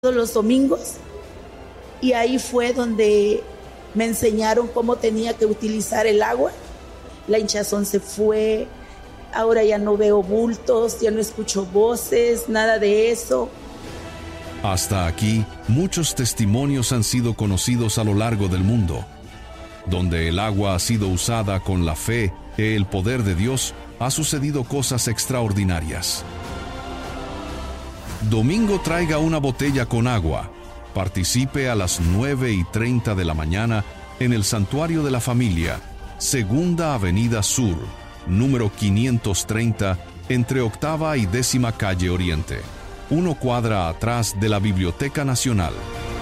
todos los domingos, y ahí fue donde me enseñaron cómo tenía que utilizar el agua. La hinchazón se fue, ahora ya no veo bultos, ya no escucho voces, nada de eso. Hasta aquí, muchos testimonios han sido conocidos a lo largo del mundo. Donde el agua ha sido usada con la fe y el poder de Dios, ha sucedido cosas extraordinarias. Domingo traiga una botella con agua. Participe a las 9:30 de la mañana en el Santuario de la Familia, Segunda Avenida Sur, número 530, entre Octava y 10ª Calle Oriente, 1 cuadra atrás de la Biblioteca Nacional.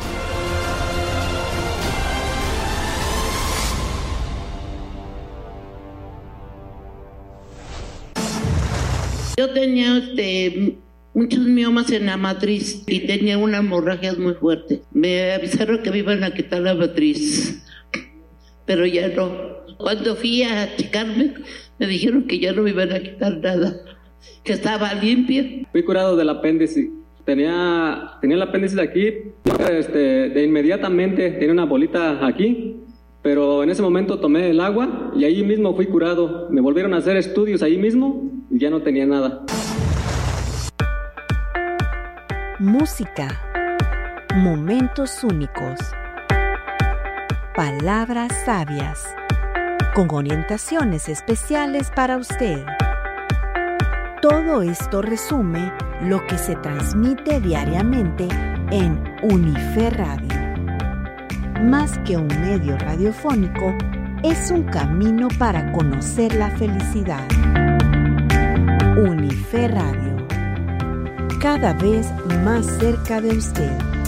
Yo tenía muchos miomas en la matriz y tenía unas hemorragias muy fuertes. Me avisaron que me iban a quitar la matriz, pero ya no. Cuando fui a checarme, me dijeron que ya no me iban a quitar nada, que estaba limpia. Fui curado del apéndice. Tenía el apéndice aquí, de inmediatamente tenía una bolita aquí, pero en ese momento tomé el agua y ahí mismo fui curado. Me volvieron a hacer estudios ahí mismo y ya no tenía nada. Música, momentos únicos, palabras sabias, con orientaciones especiales para usted. Todo esto resume lo que se transmite diariamente en Unife Radio. Más que un medio radiofónico, es un camino para conocer la felicidad. Unife Radio, cada vez más cerca de usted.